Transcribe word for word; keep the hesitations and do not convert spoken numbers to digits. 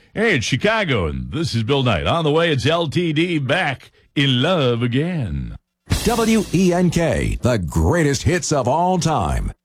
Hey, it's Chicago, and this is Bill Knight. On the way, it's L T D back in love again. W E N K, the greatest hits of all time.